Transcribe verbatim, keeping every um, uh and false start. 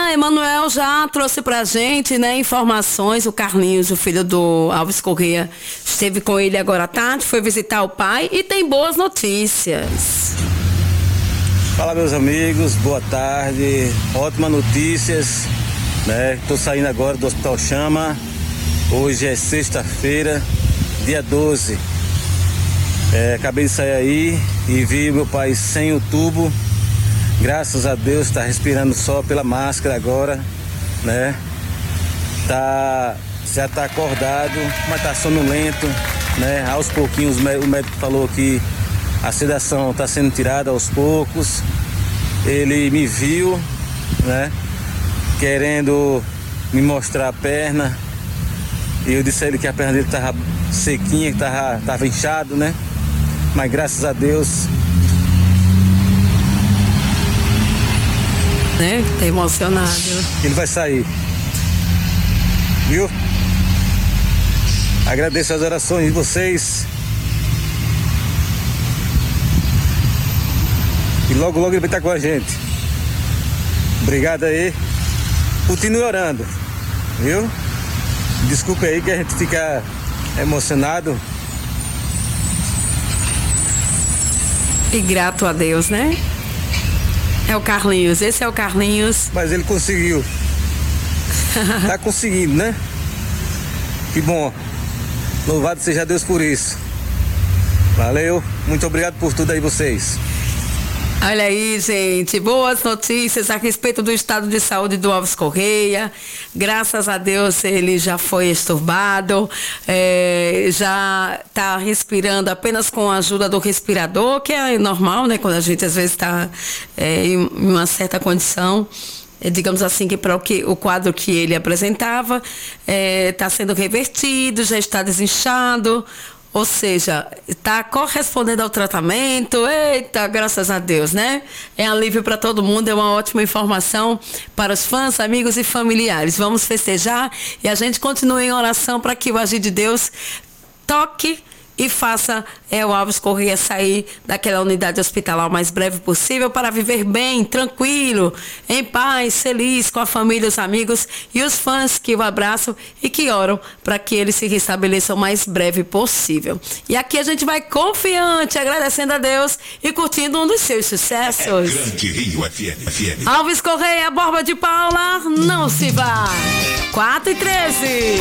a Emanuel já trouxe pra gente, né, informações. O Carlinhos, o filho do Alves Corrêa, esteve com ele agora à tarde, foi visitar o pai e tem boas notícias. Fala, meus amigos, boa tarde. Ótimas notícias, né? Tô saindo agora do Hospital Chama. Hoje é sexta-feira, dia doze. É, acabei de sair aí e vi meu pai sem o tubo. Graças a Deus, está respirando só pela máscara agora, né? Tá, já está acordado, mas está sonolento, né? Aos pouquinhos o médico falou que a sedação está sendo tirada aos poucos. Ele me viu, né? Querendo me mostrar a perna. E eu disse a ele que a perna dele estava sequinha, que estava tava inchado, né? Mas graças a Deus. Né? Tá emocionado. Ele vai sair. Viu? Agradeço as orações de vocês. E logo, logo ele vai estar com a gente. Obrigado aí. Continue orando. Viu? Desculpa aí que a gente fica emocionado. E grato a Deus, né? É o Carlinhos, esse é o Carlinhos. Mas ele conseguiu. Tá conseguindo, né? Que bom. Louvado seja Deus por isso. Valeu. Muito obrigado por tudo aí vocês. Olha aí, gente, boas notícias a respeito do estado de saúde do Alves Corrêa. Graças a Deus ele já foi extubado, é, já está respirando apenas com a ajuda do respirador, que é normal, né? Quando a gente às vezes está é, em uma certa condição. É, digamos assim, que para o, que, o quadro que ele apresentava está é, sendo revertido, já está desinchado. Ou seja, está correspondendo ao tratamento. Eita, graças a Deus, né? É alívio para todo mundo, é uma ótima informação para os fãs, amigos e familiares. Vamos festejar e a gente continua em oração para que o agir de Deus toque e faça é, o Alves Corrêa sair daquela unidade hospitalar o mais breve possível para viver bem, tranquilo, em paz, feliz com a família, os amigos e os fãs que o abraçam e que oram para que ele se restabeleça o mais breve possível. E aqui a gente vai confiante, agradecendo a Deus e curtindo um dos seus sucessos. É Grande Rio F M, F M. Alves Corrêa, Borba de Paula, não se vá. quatro e treze.